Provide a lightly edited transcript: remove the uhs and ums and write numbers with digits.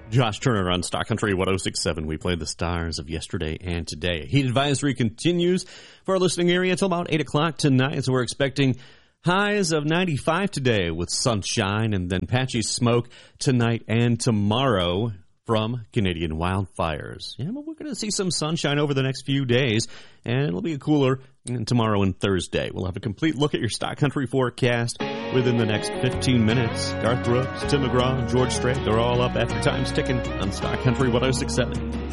Josh Turner on Stock Country 106.7. We played the stars of yesterday and today. Heat advisory continues for our listening area until about 8 o'clock tonight. So we're expecting highs of 95 today with sunshine and then patchy smoke tonight and tomorrow from Canadian wildfires. Yeah, but we're going to see some sunshine over the next few days, and it'll be cooler tomorrow and Thursday. We'll have a complete look at your Stock Country forecast within the next 15 minutes. Garth Brooks, Tim McGraw, George Strait, they're all up after time's ticking on Stock Country 106.7.